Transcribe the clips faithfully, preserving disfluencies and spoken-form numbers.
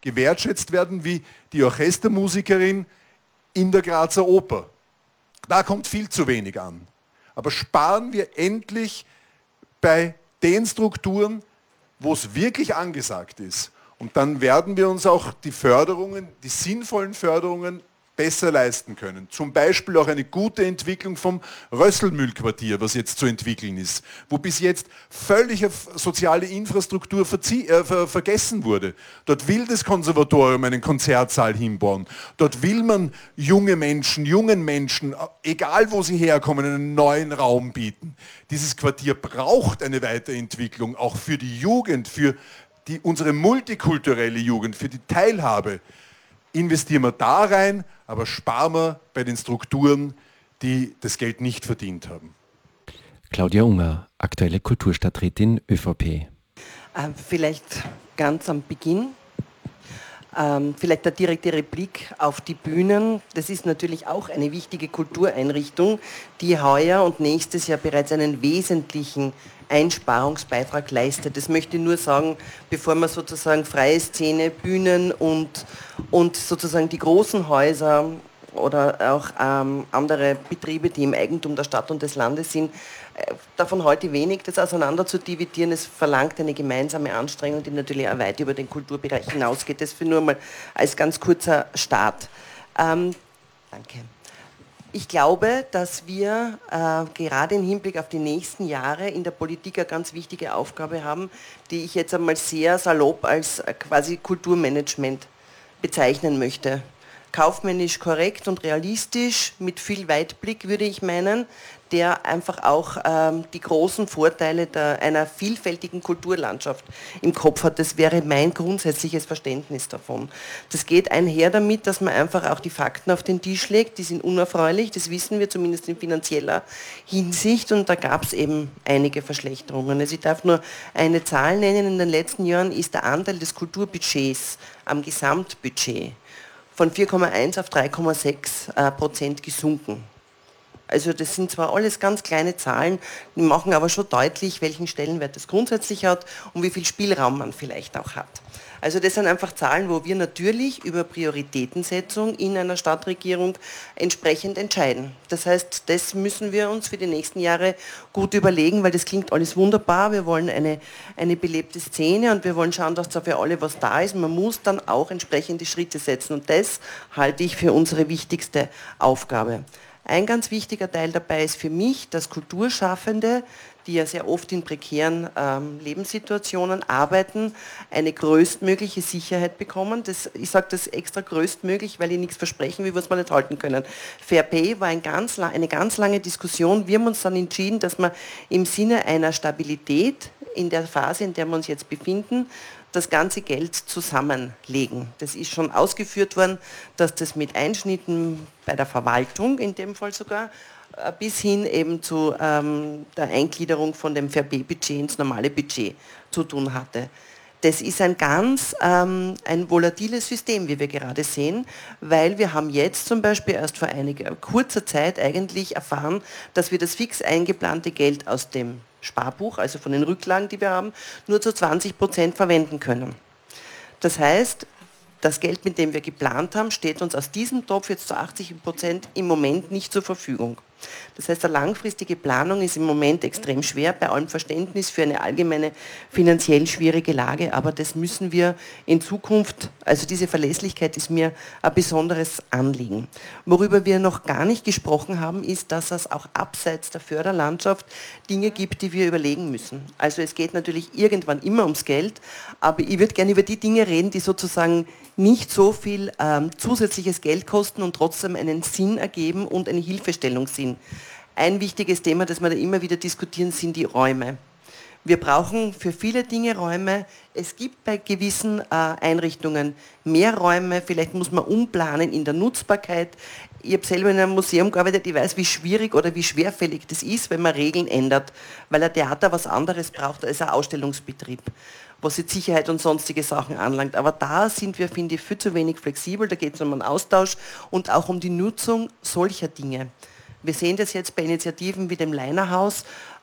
gewertschätzt werden wie die Orchestermusikerin in der Grazer Oper. Da kommt viel zu wenig an. Aber sparen wir endlich bei den Strukturen, wo es wirklich angesagt ist. Und dann werden wir uns auch die Förderungen, die sinnvollen Förderungen besser leisten können. Zum Beispiel auch eine gute Entwicklung vom Rösselmühlquartier, was jetzt zu entwickeln ist, wo bis jetzt völlig auf soziale Infrastruktur äh, ver vergessen wurde. Dort will das Konservatorium einen Konzertsaal hinbauen. Dort will man junge Menschen, jungen Menschen, egal wo sie herkommen, einen neuen Raum bieten. Dieses Quartier braucht eine Weiterentwicklung, auch für die Jugend, für die, unsere multikulturelle Jugend, für die Teilhabe. Investieren wir da rein, aber sparen wir bei den Strukturen, die das Geld nicht verdient haben. Claudia Unger, aktuelle Kulturstadträtin ÖVP. Äh, vielleicht ganz am Beginn, ähm, vielleicht der direkte Replik auf die Bühnen. Das ist natürlich auch eine wichtige Kultureinrichtung, die heuer und nächstes Jahr bereits einen wesentlichen Einsparungsbeitrag leistet. Das möchte ich nur sagen, bevor man sozusagen freie Szene, Bühnen und, und sozusagen die großen Häuser oder auch ähm, andere Betriebe, die im Eigentum der Stadt und des Landes sind, äh, davon halte ich wenig, das auseinander zu dividieren. Es verlangt eine gemeinsame Anstrengung, die natürlich auch weit über den Kulturbereich hinausgeht. Das für nur mal als ganz kurzer Start. Ähm, danke. Ich glaube, dass wir äh, gerade im Hinblick auf die nächsten Jahre in der Politik eine ganz wichtige Aufgabe haben, die ich jetzt einmal sehr salopp als äh, quasi Kulturmanagement bezeichnen möchte. Kaufmännisch korrekt und realistisch, mit viel Weitblick würde ich meinen, der einfach auch ähm, die großen Vorteile der, einer vielfältigen Kulturlandschaft im Kopf hat. Das wäre mein grundsätzliches Verständnis davon. Das geht einher damit, dass man einfach auch die Fakten auf den Tisch legt, die sind unerfreulich, das wissen wir zumindest in finanzieller Hinsicht und da gab es eben einige Verschlechterungen. Also ich darf nur eine Zahl nennen, in den letzten Jahren ist der Anteil des Kulturbudgets am Gesamtbudget von vier Komma eins auf drei Komma sechs Prozent gesunken. Also das sind zwar alles ganz kleine Zahlen, die machen aber schon deutlich, welchen Stellenwert das grundsätzlich hat und wie viel Spielraum man vielleicht auch hat. Also das sind einfach Zahlen, wo wir natürlich über Prioritätensetzung in einer Stadtregierung entsprechend entscheiden. Das heißt, das müssen wir uns für die nächsten Jahre gut überlegen, weil das klingt alles wunderbar. Wir wollen eine, eine belebte Szene und wir wollen schauen, dass da für alle was da ist. Man muss dann auch entsprechende Schritte setzen und das halte ich für unsere wichtigste Aufgabe. Ein ganz wichtiger Teil dabei ist für mich, dass Kulturschaffende, die ja sehr oft in prekären ähm, Lebenssituationen arbeiten, eine größtmögliche Sicherheit bekommen. Das, ich sage das extra größtmöglich, weil ich nichts versprechen will, was wir nicht halten können. Fair Pay war ein ganz, eine ganz lange Diskussion. Wir haben uns dann entschieden, dass wir im Sinne einer Stabilität in der Phase, in der wir uns jetzt befinden, das ganze Geld zusammenlegen. Das ist schon ausgeführt worden, dass das mit Einschnitten bei der Verwaltung, in dem Fall sogar, bis hin eben zu ähm, der Eingliederung von dem Fair Pay-Budget ins normale Budget zu tun hatte. Das ist ein ganz ähm, ein volatiles System, wie wir gerade sehen, weil wir haben jetzt zum Beispiel erst vor einiger kurzer Zeit eigentlich erfahren, dass wir das fix eingeplante Geld aus dem Sparbuch, also von den Rücklagen, die wir haben, nur zu zwanzig Prozent verwenden können. Das heißt, das Geld, mit dem wir geplant haben, steht uns aus diesem Topf jetzt zu achtzig Prozent im Moment nicht zur Verfügung. Das heißt, eine langfristige Planung ist im Moment extrem schwer, bei allem Verständnis für eine allgemeine finanziell schwierige Lage, aber das müssen wir in Zukunft, also diese Verlässlichkeit ist mir ein besonderes Anliegen. Worüber wir noch gar nicht gesprochen haben, ist, dass es auch abseits der Förderlandschaft Dinge gibt, die wir überlegen müssen. Also es geht natürlich irgendwann immer ums Geld, aber ich würde gerne über die Dinge reden, die sozusagen nicht so viel ähm, zusätzliches Geld kosten und trotzdem einen Sinn ergeben und eine Hilfestellung sind. Ein wichtiges Thema, das wir da immer wieder diskutieren, sind die Räume. Wir brauchen für viele Dinge Räume. Es gibt bei gewissen äh, Einrichtungen mehr Räume, vielleicht muss man umplanen in der Nutzbarkeit. Ich habe selber in einem Museum gearbeitet, ich weiß, wie schwierig oder wie schwerfällig das ist, wenn man Regeln ändert, weil ein Theater was anderes braucht als ein Ausstellungsbetrieb, was jetzt Sicherheit und sonstige Sachen anlangt. Aber da sind wir, finde ich, viel zu wenig flexibel, da geht es um einen Austausch und auch um die Nutzung solcher Dinge. Wir sehen das jetzt bei Initiativen wie dem Leinerhaus,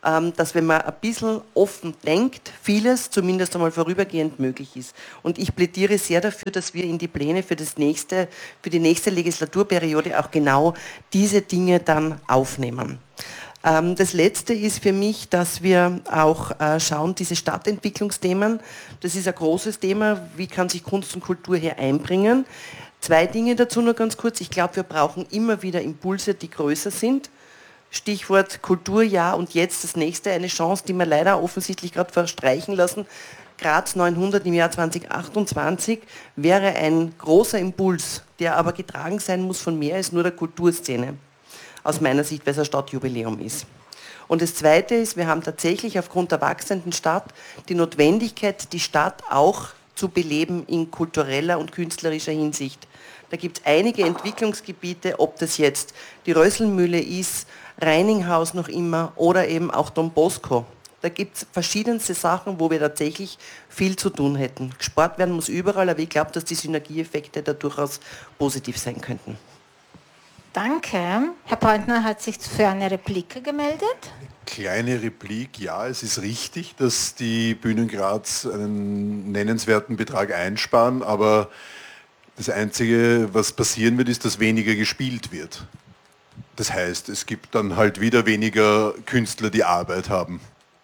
dass wenn man ein bisschen offen denkt, vieles zumindest einmal vorübergehend möglich ist. Und ich plädiere sehr dafür, dass wir in die Pläne für, das nächste, für die nächste Legislaturperiode auch genau diese Dinge dann aufnehmen. Das Letzte ist für mich, dass wir auch schauen, diese Stadtentwicklungsthemen, das ist ein großes Thema, wie kann sich Kunst und Kultur hier einbringen. Zwei Dinge dazu nur ganz kurz. Ich glaube, wir brauchen immer wieder Impulse, die größer sind. Stichwort Kulturjahr und jetzt das nächste, eine Chance, die wir leider offensichtlich gerade verstreichen lassen. Graz neunhundert im Jahr zweitausendachtundzwanzig wäre ein großer Impuls, der aber getragen sein muss von mehr als nur der Kulturszene. Aus meiner Sicht, weil es ein Stadtjubiläum ist. Und das Zweite ist, wir haben tatsächlich aufgrund der wachsenden Stadt die Notwendigkeit, die Stadt auch zu beleben in kultureller und künstlerischer Hinsicht. Da gibt es einige Entwicklungsgebiete, ob das jetzt die Rösselmühle ist, Reininghaus noch immer oder eben auch Don Bosco. Da gibt es verschiedenste Sachen, wo wir tatsächlich viel zu tun hätten. Gespart werden muss überall, aber ich glaube, dass die Synergieeffekte da durchaus positiv sein könnten. Danke. Herr Pointner hat sich für eine Replik gemeldet. Kleine Replik, ja, es ist richtig, dass die Bühnen Graz einen nennenswerten Betrag einsparen, aber das Einzige, was passieren wird, ist, dass weniger gespielt wird. Das heißt, es gibt dann halt wieder weniger Künstler, die Arbeit haben.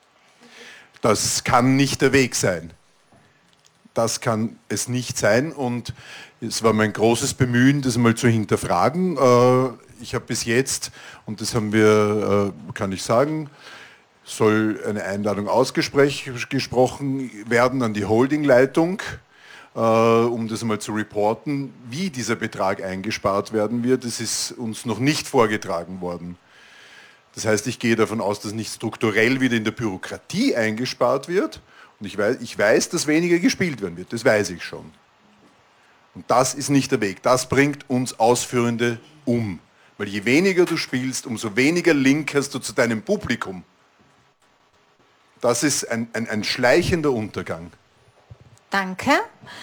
Das kann nicht der Weg sein. Das kann es nicht sein und es war mein großes Bemühen, das mal zu hinterfragen. Ich habe bis jetzt, und das haben wir, kann ich sagen, soll eine Einladung ausgesprochen werden an die Holdingleitung, um das mal zu reporten, wie dieser Betrag eingespart werden wird. Das ist uns noch nicht vorgetragen worden. Das heißt, ich gehe davon aus, dass nicht strukturell wieder in der Bürokratie eingespart wird. Und ich weiß, ich weiß, dass weniger gespielt werden wird, das weiß ich schon. Und das ist nicht der Weg, das bringt uns Ausführende um. Weil je weniger du spielst, umso weniger Link hast du zu deinem Publikum. Das ist ein, ein, ein schleichender Untergang. Danke.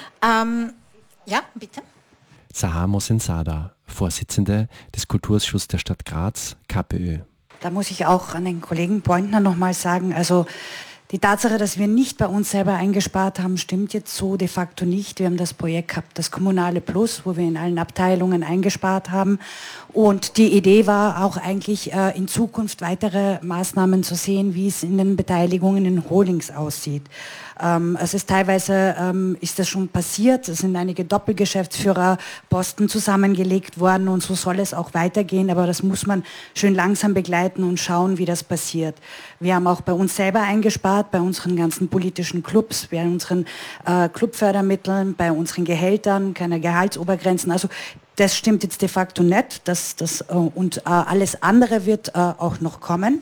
Ähm, ja, bitte. Sahar Mosensada, Vorsitzende des Kulturausschusses der Stadt Graz, K P Ö. Da muss ich auch an den Kollegen Pointner nochmal sagen, also die Tatsache, dass wir nicht bei uns selber eingespart haben, stimmt jetzt so de facto nicht. Wir haben das Projekt gehabt, das Kommunale Plus, wo wir in allen Abteilungen eingespart haben. Und die Idee war auch eigentlich äh, in Zukunft weitere Maßnahmen zu sehen, wie es in den Beteiligungen in Holdings aussieht. Ähm, es ist teilweise, ähm, ist das schon passiert, es sind einige Doppelgeschäftsführerposten zusammengelegt worden und so soll es auch weitergehen, aber das muss man schön langsam begleiten und schauen, wie das passiert. Wir haben auch bei uns selber eingespart, bei unseren ganzen politischen Clubs, bei unseren äh, Clubfördermitteln, bei unseren Gehältern, keine Gehaltsobergrenzen, also das stimmt jetzt de facto nicht, das, das, äh, und äh, alles andere wird äh, auch noch kommen.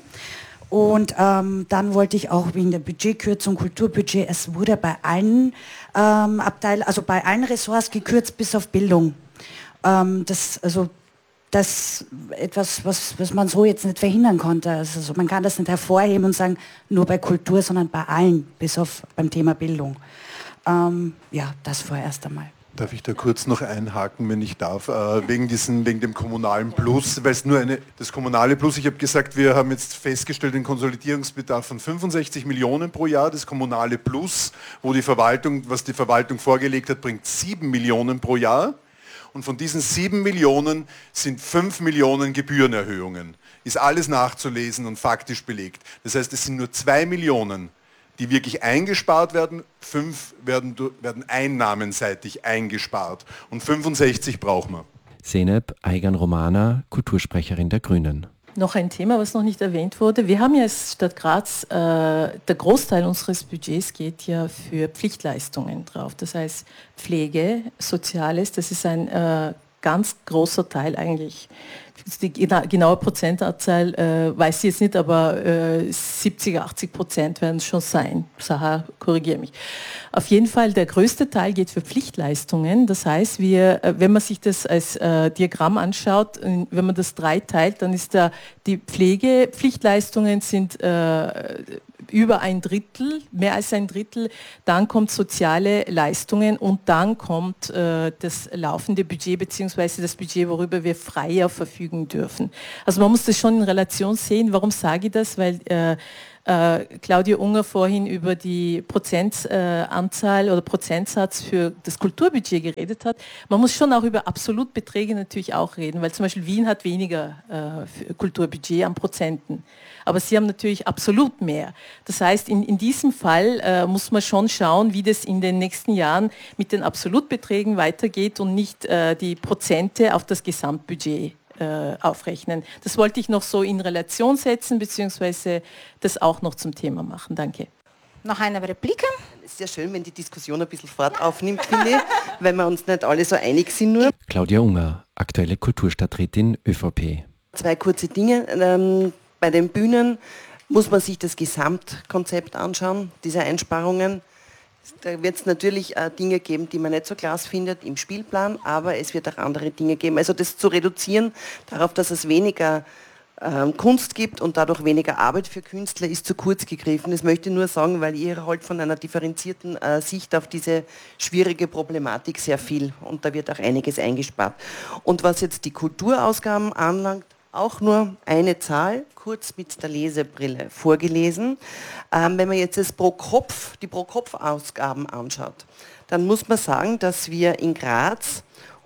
Und ähm, dann wollte ich auch wegen der Budgetkürzung, Kulturbudget, es wurde bei allen ähm, Abteilen, also bei allen Ressorts gekürzt bis auf Bildung. Ähm, das, also das etwas, was, was man so jetzt nicht verhindern konnte. Also man kann das nicht hervorheben und sagen, nur bei Kultur, sondern bei allen, bis auf beim Thema Bildung. Ähm, ja, das vorerst einmal. Darf ich da kurz noch einhaken, wenn ich darf, äh, wegen, diesen, wegen dem kommunalen Plus, weil es nur eine, das kommunale Plus, ich habe gesagt, wir haben jetzt festgestellt den Konsolidierungsbedarf von fünfundsechzig Millionen pro Jahr, das kommunale Plus, wo die Verwaltung, was die Verwaltung vorgelegt hat, bringt sieben Millionen pro Jahr und von diesen sieben Millionen sind fünf Millionen Gebührenerhöhungen. Ist alles nachzulesen und faktisch belegt. Das heißt, es sind nur zwei Millionen, die wirklich eingespart werden, fünf werden, werden einnahmenseitig eingespart und fünfundsechzig brauchen wir. Zeynep Aygan-Romana, Kultursprecherin der Grünen. Noch ein Thema, was noch nicht erwähnt wurde. Wir haben ja als Stadt Graz, äh, der Großteil unseres Budgets geht ja für Pflichtleistungen drauf. Das heißt Pflege, Soziales, das ist ein äh, ganz großer Teil eigentlich. Die genaue Prozentanzahl äh, weiß ich jetzt nicht, aber äh, siebzig, achtzig Prozent werden es schon sein. Sahar, korrigiere mich. Auf jeden Fall, der größte Teil geht für Pflichtleistungen. Das heißt, wir, äh, wenn man sich das als äh, Diagramm anschaut, äh, wenn man das drei teilt, dann ist da die Pflege, Pflichtleistungen sind äh, über ein Drittel, mehr als ein Drittel, dann kommt soziale Leistungen und dann kommt äh, das laufende Budget beziehungsweise das Budget, worüber wir freier verfügen dürfen. Also man muss das schon in Relation sehen. Warum sage ich das? Weil äh, äh, Claudia Unger vorhin über die Prozentanzahl äh, oder Prozentsatz für das Kulturbudget geredet hat. Man muss schon auch über Absolutbeträge natürlich auch reden, weil zum Beispiel Wien hat weniger äh, Kulturbudget an Prozenten. Aber sie haben natürlich absolut mehr. Das heißt, in, in diesem Fall äh, muss man schon schauen, wie das in den nächsten Jahren mit den Absolutbeträgen weitergeht und nicht äh, die Prozente auf das Gesamtbudget äh, aufrechnen. Das wollte ich noch so in Relation setzen, beziehungsweise das auch noch zum Thema machen. Danke. Noch eine Replik? Es ist ja schön, wenn die Diskussion ein bisschen Fahrt aufnimmt, finde ich, weil wir uns nicht alle so einig sind nur. Claudia Unger, aktuelle Kulturstadträtin ÖVP. Zwei kurze Dinge. Ähm, bei den Bühnen muss man sich das Gesamtkonzept anschauen, diese Einsparungen. Da wird es natürlich äh, Dinge geben, die man nicht so klasse findet im Spielplan, aber es wird auch andere Dinge geben. Also das zu reduzieren darauf, dass es weniger äh, Kunst gibt und dadurch weniger Arbeit für Künstler, ist zu kurz gegriffen. Das möchte ich nur sagen, weil ihr halt von einer differenzierten äh, Sicht auf diese schwierige Problematik sehr viel und da wird auch einiges eingespart. Und was jetzt die Kulturausgaben anlangt, auch nur eine Zahl, kurz mit der Lesebrille vorgelesen. Ähm, wenn man jetzt das pro Kopf, die Pro-Kopf-Ausgaben anschaut, dann muss man sagen, dass wir in Graz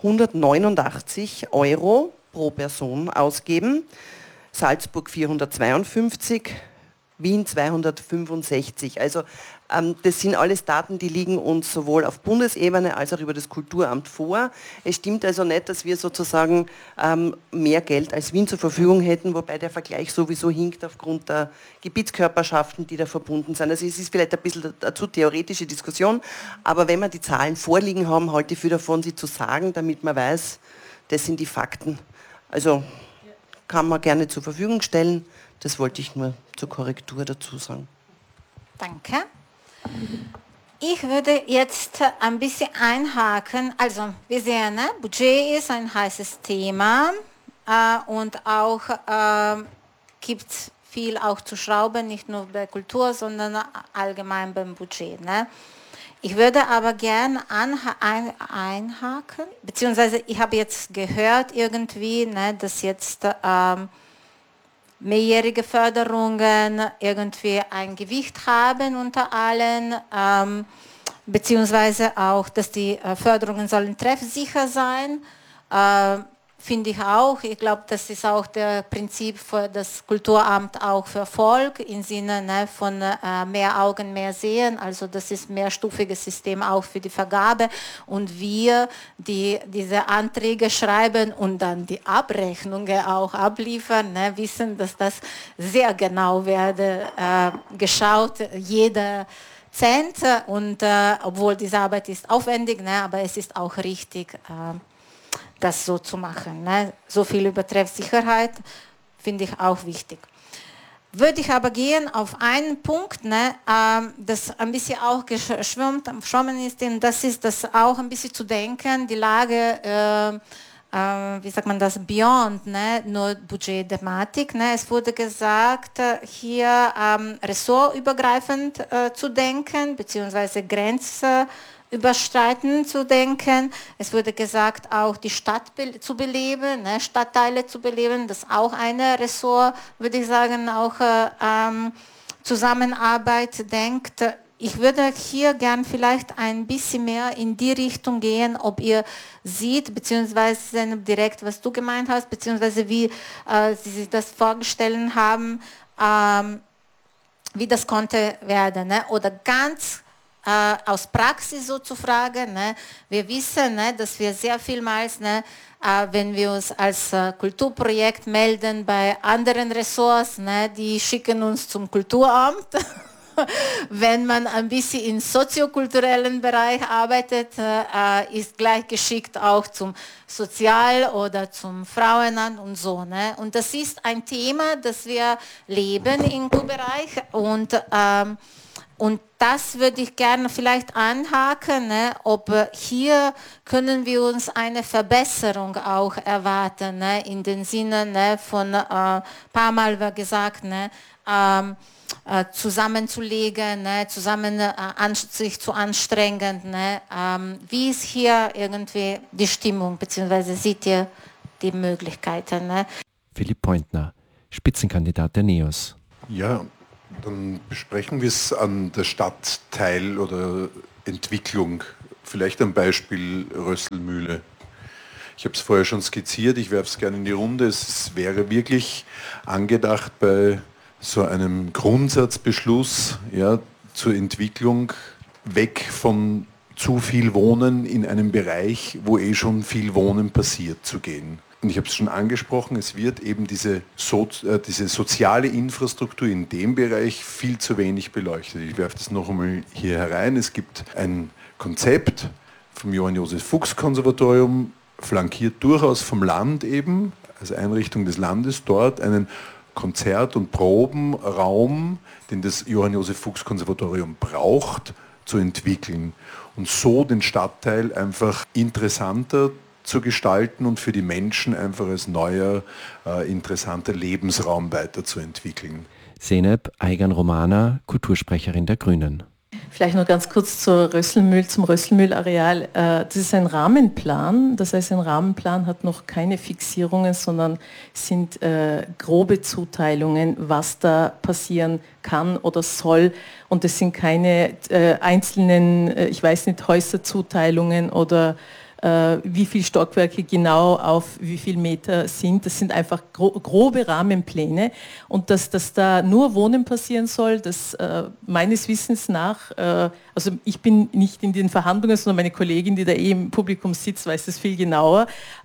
hundertneunundachtzig Euro pro Person ausgeben, Salzburg vierhundertzweiundfünfzig, Wien zweihundertfünfundsechzig. Also ähm, das sind alles Daten, die liegen uns sowohl auf Bundesebene als auch über das Kulturamt vor. Es stimmt also nicht, dass wir sozusagen ähm, mehr Geld als Wien zur Verfügung hätten, wobei der Vergleich sowieso hinkt aufgrund der Gebietskörperschaften, die da verbunden sind. Also es ist vielleicht ein bisschen eine zu theoretische Diskussion, aber wenn wir die Zahlen vorliegen haben, halte ich viel davon, sie zu sagen, damit man weiß, das sind die Fakten. Also kann man gerne zur Verfügung stellen. Das wollte ich nur zur Korrektur dazu sagen. Danke. Ich würde jetzt ein bisschen einhaken. Also wir sehen, ne? Budget ist ein heißes Thema äh, und auch äh, gibt es viel auch zu schrauben, nicht nur bei Kultur, sondern allgemein beim Budget. Ne? Ich würde aber gerne ein, einhaken, beziehungsweise ich habe jetzt gehört irgendwie, ne, dass jetzt ähm, mehrjährige Förderungen irgendwie ein Gewicht haben unter allen, ähm, beziehungsweise auch, dass die äh, Förderungen sollen treffsicher sein. Äh, Finde ich auch. Ich glaube, das ist auch das Prinzip für das Kulturamt auch verfolgt, im Sinne ne, von äh, mehr Augen, mehr Sehen. Also das ist ein mehrstufiges System auch für die Vergabe. Und wir, die diese Anträge schreiben und dann die Abrechnungen auch abliefern, ne, wissen, dass das sehr genau werde äh, geschaut, jeder Cent. Und äh, obwohl diese Arbeit ist aufwendig, ne, aber es ist auch richtig, äh, das so zu machen. Ne? So viel über Treffsicherheit finde ich auch wichtig. Würde ich aber gehen auf einen Punkt, ne, ähm, das ein bisschen auch geschwommen ist, und das ist das auch ein bisschen zu denken, die Lage, äh, äh, wie sagt man das, beyond, ne, nur Budgetthematik. Ne? Es wurde gesagt, hier ähm, ressortübergreifend äh, zu denken, beziehungsweise Grenzen überstreiten zu denken. Es wurde gesagt, auch die Stadt be zu beleben, ne, Stadtteile zu beleben, das ist auch eine Ressort, würde ich sagen, auch äh, ähm, Zusammenarbeit denkt. Ich würde hier gern vielleicht ein bisschen mehr in die Richtung gehen, ob ihr seht, beziehungsweise direkt, was du gemeint hast, beziehungsweise wie äh, Sie sich das vorgestellt haben, ähm, wie das konnte werden. Ne? Oder ganz Äh, aus Praxis so zu fragen. Ne? Wir wissen, ne, dass wir sehr vielmals, ne, äh, wenn wir uns als äh, Kulturprojekt melden bei anderen Ressorts, ne, die schicken uns zum Kulturamt. Wenn man ein bisschen im soziokulturellen Bereich arbeitet, äh, ist gleich geschickt auch zum Sozial- oder zum Frauenamt und so. Ne? Und das ist ein Thema, das wir leben im Kulturbereich und ähm, Und das würde ich gerne vielleicht anhaken, ne, ob äh, hier können wir uns eine Verbesserung auch erwarten, ne, in dem Sinne, ne, von, äh, paar Mal war gesagt, ne, ähm, äh, zusammenzulegen, ne, zusammen äh, an, sich zu anstrengen. Ne, ähm, wie ist hier irgendwie die Stimmung, beziehungsweise seht ihr die Möglichkeiten? Ne? Philipp Pointner, Spitzenkandidat der NEOS. Ja, dann besprechen wir es an der Stadtteil- oder Entwicklung. Vielleicht am Beispiel Rösselmühle. Ich habe es vorher schon skizziert, ich werfe es gerne in die Runde. Es wäre wirklich angedacht bei so einem Grundsatzbeschluss, ja, zur Entwicklung weg von zu viel Wohnen in einem Bereich, wo eh schon viel Wohnen passiert, zu gehen. Und ich habe es schon angesprochen, es wird eben diese, so, äh, diese soziale Infrastruktur in dem Bereich viel zu wenig beleuchtet. Ich werfe das noch einmal hier herein. Es gibt ein Konzept vom Johann Josef Fuchs Konservatorium, flankiert durchaus vom Land eben, als Einrichtung des Landes dort, einen Konzert- und Probenraum, den das Johann Josef Fuchs Konservatorium braucht, zu entwickeln und so den Stadtteil einfach interessanter zu gestalten und für die Menschen einfach als neuer, äh, interessanter Lebensraum weiterzuentwickeln. Zeynep Aygan-Romana, Kultursprecherin der Grünen. Vielleicht noch ganz kurz zur Rösselmühl, zum Rösselmühlareal. Das ist ein Rahmenplan, das heißt, ein Rahmenplan hat noch keine Fixierungen, sondern sind äh, grobe Zuteilungen, was da passieren kann oder soll. Und es sind keine äh, einzelnen, äh, ich weiß nicht, Häuserzuteilungen oder wie viele Stockwerke genau auf wie viel Meter sind. Das sind einfach gro grobe Rahmenpläne. Und dass, dass da nur Wohnen passieren soll, das äh, meines Wissens nach, äh, also ich bin nicht in den Verhandlungen, sondern meine Kollegin, die da eh im Publikum sitzt, weiß das viel genauer.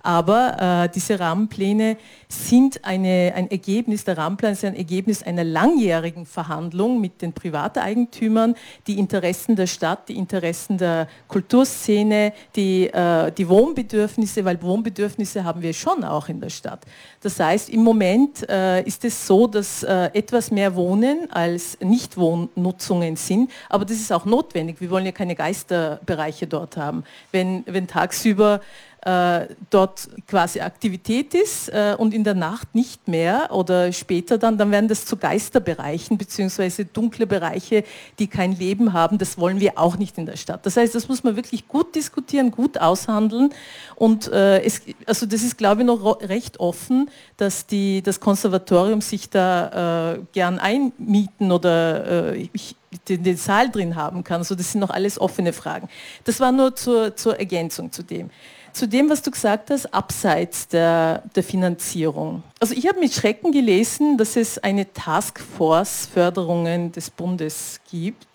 Aber äh, diese Rahmenpläne sind eine, ein Ergebnis, der Rahmenplan ist ein Ergebnis einer langjährigen Verhandlung mit den Privateigentümern, die Interessen der Stadt, die Interessen der Kulturszene, die äh, die Wohnbedürfnisse, weil Wohnbedürfnisse haben wir schon auch in der Stadt. Das heißt, im Moment äh, ist es so, dass äh, etwas mehr Wohnen als Nichtwohnnutzungen sind, aber das ist auch notwendig. Wir wollen ja keine Geisterbereiche dort haben. Wenn, wenn tagsüber äh, dort quasi Aktivität ist äh, und in der Nacht nicht mehr oder später dann, dann werden das zu Geisterbereichen beziehungsweise dunkle Bereiche, die kein Leben haben. Das wollen wir auch nicht in der Stadt. Das heißt, das muss man wirklich gut diskutieren, gut aushandeln und äh, es, also das ist, glaube ich, noch recht offen, dass die, das Konservatorium sich da äh, gern einmieten oder äh, ich, den, den Saal drin haben kann. Also das sind noch alles offene Fragen. Das war nur zur, zur Ergänzung zu dem. Zu dem, was du gesagt hast, abseits der, der Finanzierung. Also ich habe mit Schrecken gelesen, dass es eine Taskforce Förderungen des Bundes gibt.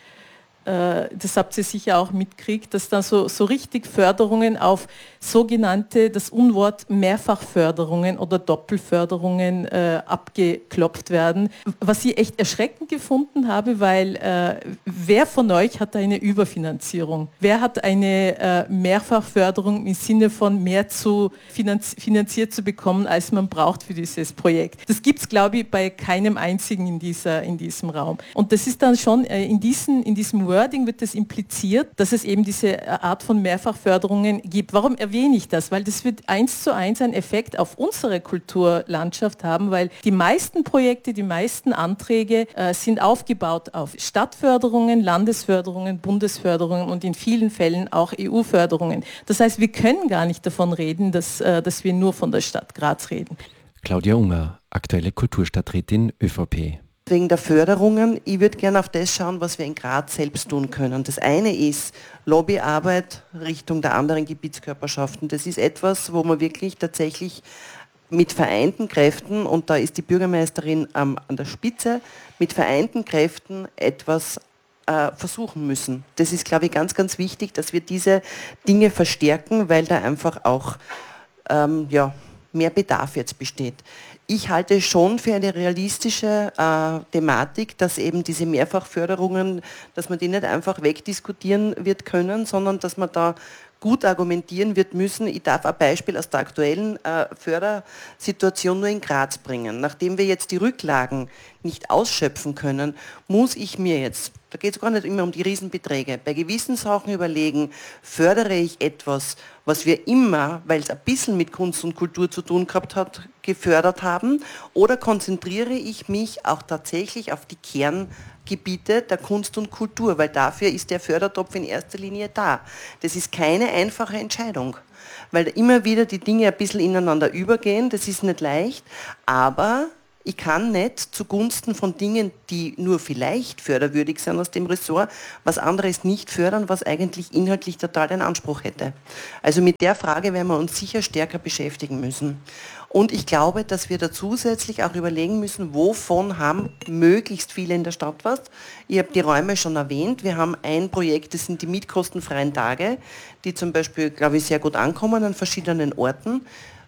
Das habt ihr sicher auch mitgekriegt, dass dann so, so richtig Förderungen auf sogenannte, das Unwort Mehrfachförderungen oder Doppelförderungen äh, abgeklopft werden. Was ich echt erschreckend gefunden habe, weil äh, wer von euch hat eine Überfinanzierung? Wer hat eine äh, Mehrfachförderung im Sinne von mehr zu finanz finanziert zu bekommen, als man braucht für dieses Projekt? Das gibt es, glaube ich, bei keinem einzigen in, dieser, in diesem Raum. Und das ist dann schon äh, in, diesen, in diesem Wording wird das impliziert, dass es eben diese Art von Mehrfachförderungen gibt. Warum erwähne ich das? Weil das wird eins zu eins einen Effekt auf unsere Kulturlandschaft haben, weil die meisten Projekte, die meisten Anträge äh, sind aufgebaut auf Stadtförderungen, Landesförderungen, Bundesförderungen und in vielen Fällen auch E U-Förderungen. Das heißt, wir können gar nicht davon reden, dass, äh, dass wir nur von der Stadt Graz reden. Claudia Unger, aktuelle Kulturstadträtin ÖVP. Wegen der Förderungen, ich würde gerne auf das schauen, was wir in Graz selbst tun können. Das eine ist Lobbyarbeit Richtung der anderen Gebietskörperschaften. Das ist etwas, wo man wirklich tatsächlich mit vereinten Kräften, und da ist die Bürgermeisterin ähm, an der Spitze, mit vereinten Kräften etwas äh, versuchen müssen. Das ist, glaube ich, ganz, ganz wichtig, dass wir diese Dinge verstärken, weil da einfach auch ähm, ja, mehr Bedarf jetzt besteht. Ich halte es schon für eine realistische äh, Thematik, dass eben diese Mehrfachförderungen, dass man die nicht einfach wegdiskutieren wird können, sondern dass man da gut argumentieren wird müssen. Ich darf ein Beispiel aus der aktuellen äh, Fördersituation nur in Graz bringen. Nachdem wir jetzt die Rücklagen nicht ausschöpfen können, muss ich mir jetzt, da geht es gar nicht immer um die Riesenbeträge, bei gewissen Sachen überlegen, fördere ich etwas, was wir immer, weil es ein bisschen mit Kunst und Kultur zu tun gehabt hat, gefördert haben, oder konzentriere ich mich auch tatsächlich auf die Kerngebiete der Kunst und Kultur, weil dafür ist der Fördertopf in erster Linie da. Das ist keine einfache Entscheidung, weil immer wieder die Dinge ein bisschen ineinander übergehen, das ist nicht leicht, aber ich kann nicht zugunsten von Dingen, die nur vielleicht förderwürdig sind aus dem Ressort, was anderes nicht fördern, was eigentlich inhaltlich total den Anspruch hätte. Also mit der Frage werden wir uns sicher stärker beschäftigen müssen. Und ich glaube, dass wir da zusätzlich auch überlegen müssen, wovon haben möglichst viele in der Stadt was. Ich habe die Räume schon erwähnt. Wir haben ein Projekt, das sind die mietkostenfreien Tage, die zum Beispiel, glaube ich, sehr gut ankommen an verschiedenen Orten.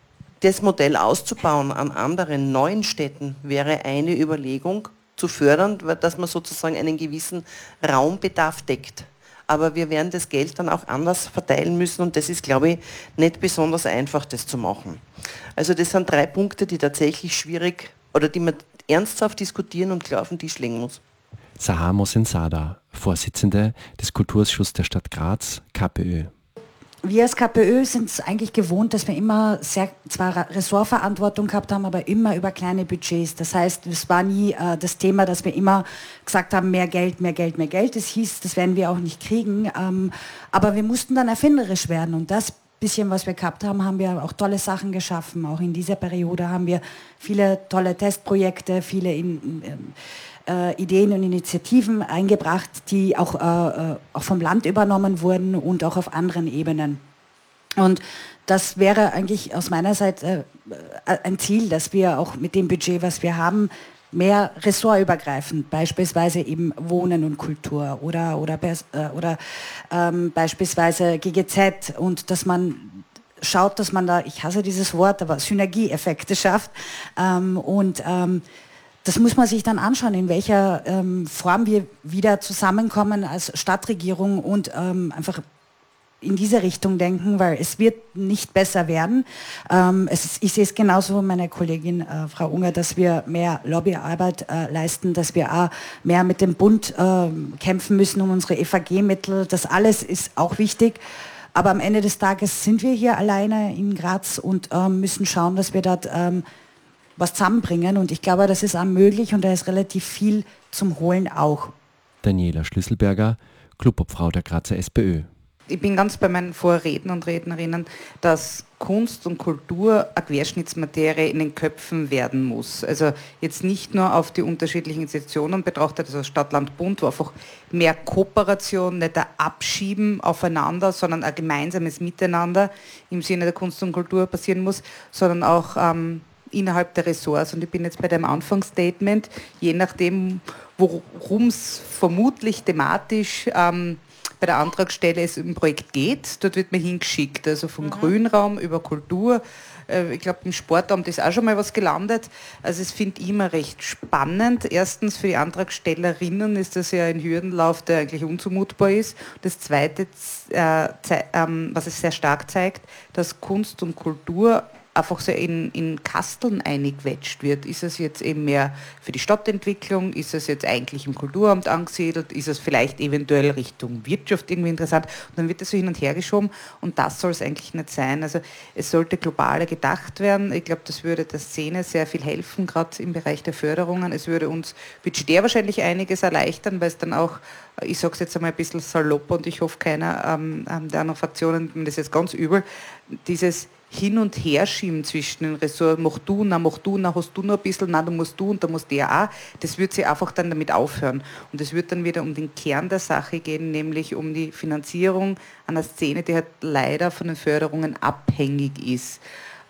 Das Modell auszubauen an anderen neuen Städten wäre eine Überlegung zu fördern, dass man sozusagen einen gewissen Raumbedarf deckt. Aber wir werden das Geld dann auch anders verteilen müssen und das ist, glaube ich, nicht besonders einfach, das zu machen. Also das sind drei Punkte, die tatsächlich schwierig oder die man ernsthaft diskutieren und klar auf den Tisch legen muss. Sahar Mohsen-Sada, Vorsitzende des Kulturausschusses der Stadt Graz, K P Ö. Wir als K P Ö sind es eigentlich gewohnt, dass wir immer sehr, zwar Ressortverantwortung gehabt haben, aber immer über kleine Budgets. Das heißt, es war nie äh, das Thema, dass wir immer gesagt haben, mehr Geld, mehr Geld, mehr Geld. Das hieß, das werden wir auch nicht kriegen. Ähm, aber wir mussten dann erfinderisch werden. Und das bisschen, was wir gehabt haben, haben wir auch tolle Sachen geschaffen. Auch in dieser Periode haben wir viele tolle Testprojekte, viele in, in, Äh, Ideen und Initiativen eingebracht, die auch, äh, auch vom Land übernommen wurden und auch auf anderen Ebenen. Und das wäre eigentlich aus meiner Seite äh, ein Ziel, dass wir auch mit dem Budget, was wir haben, mehr ressortübergreifend, beispielsweise eben Wohnen und Kultur oder, oder, äh, oder ähm, beispielsweise G G Z und dass man schaut, dass man da, ich hasse dieses Wort, aber Synergieeffekte schafft ähm, und ähm, das muss man sich dann anschauen, in welcher ähm, Form wir wieder zusammenkommen als Stadtregierung und ähm, einfach in diese Richtung denken, weil es wird nicht besser werden. Ähm, es ist, ich sehe es genauso, meine Kollegin äh, Frau Unger, dass wir mehr Lobbyarbeit äh, leisten, dass wir auch mehr mit dem Bund äh, kämpfen müssen um unsere E V G-Mittel. Das alles ist auch wichtig. Aber am Ende des Tages sind wir hier alleine in Graz und äh, müssen schauen, dass wir dort ähm, was zusammenbringen und ich glaube, das ist auch möglich und da ist relativ viel zum Holen auch. Daniela Schlüsselberger, Clubobfrau der Grazer S P Ö. Ich bin ganz bei meinen Vorrednern und Rednerinnen, dass Kunst und Kultur eine Querschnittsmaterie in den Köpfen werden muss. Also jetzt nicht nur auf die unterschiedlichen Institutionen betrachtet, also Stadt, Land, Bund, wo einfach mehr Kooperation, nicht ein Abschieben aufeinander, sondern ein gemeinsames Miteinander im Sinne der Kunst und Kultur passieren muss, sondern auch ähm, innerhalb der Ressorts. Und ich bin jetzt bei dem Anfangsstatement, je nachdem, worum es vermutlich thematisch ähm, bei der Antragstelle es im Projekt geht, dort wird man hingeschickt. Also vom mhm. Grünraum über Kultur. Äh, ich glaube, im Sportamt ist auch schon mal was gelandet. Also es finde ich immer recht spannend. Erstens für die Antragstellerinnen ist das ja ein Hürdenlauf, der eigentlich unzumutbar ist. Das Zweite, äh, ähm, was es sehr stark zeigt, dass Kunst und Kultur einfach so in, in Kasteln eingequetscht wird. Ist es jetzt eben mehr für die Stadtentwicklung? Ist es jetzt eigentlich im Kulturamt angesiedelt? Ist es vielleicht eventuell Richtung Wirtschaft irgendwie interessant? Und dann wird das so hin und her geschoben und das soll es eigentlich nicht sein. Also es sollte globaler gedacht werden. Ich glaube, das würde der Szene sehr viel helfen, gerade im Bereich der Förderungen. Es würde uns budgetär wahrscheinlich einiges erleichtern, weil es dann auch, ich sage es jetzt einmal ein bisschen salopp und ich hoffe keiner ähm, der anderen Fraktionen nimmt das jetzt ganz übel, dieses Hin- und Herschieben zwischen den Ressorts, mach du, na mach du, na hast du noch ein bisschen, na du musst du und da musst der auch, das wird sie einfach dann damit aufhören. Und es wird dann wieder um den Kern der Sache gehen, nämlich um die Finanzierung einer Szene, die halt leider von den Förderungen abhängig ist.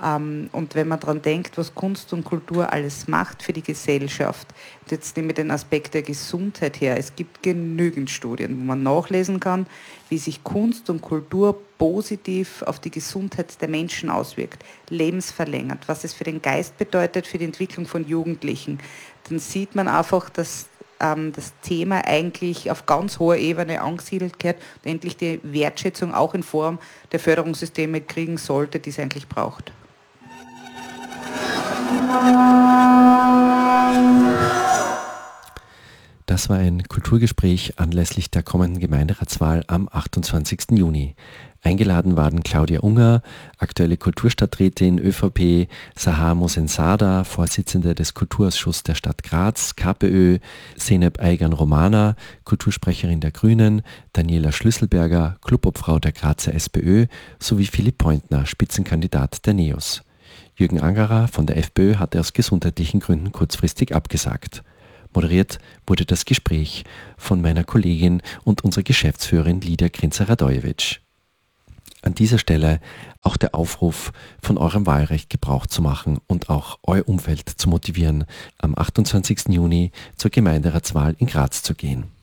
Und wenn man daran denkt, was Kunst und Kultur alles macht für die Gesellschaft, und jetzt nehme ich den Aspekt der Gesundheit her, es gibt genügend Studien, wo man nachlesen kann, wie sich Kunst und Kultur positiv auf die Gesundheit der Menschen auswirkt, lebensverlängert, was es für den Geist bedeutet, für die Entwicklung von Jugendlichen. Dann sieht man einfach, dass ähm, das Thema eigentlich auf ganz hoher Ebene angesiedelt gehört und endlich die Wertschätzung auch in Form der Förderungssysteme kriegen sollte, die es eigentlich braucht. Das war ein Kulturgespräch anlässlich der kommenden Gemeinderatswahl am achtundzwanzigsten Juni. Eingeladen waren Claudia Unger, aktuelle Kulturstadträtin ÖVP, Sahar Mohsensada, Vorsitzende des Kulturausschusses der Stadt Graz, KPÖ, Zeynep Aygan-Romana, Kultursprecherin der Grünen, Daniela Schlüsselberger, Clubobfrau der Grazer SPÖ sowie Philipp Pointner, Spitzenkandidat der NEOS. Jürgen Angerer von der FPÖ hatte aus gesundheitlichen Gründen kurzfristig abgesagt. Moderiert wurde das Gespräch von meiner Kollegin und unserer Geschäftsführerin Lidia Grinzer-Radojewitsch. An dieser Stelle auch der Aufruf, von eurem Wahlrecht Gebrauch zu machen und auch euer Umfeld zu motivieren, am achtundzwanzigsten Juni zur Gemeinderatswahl in Graz zu gehen.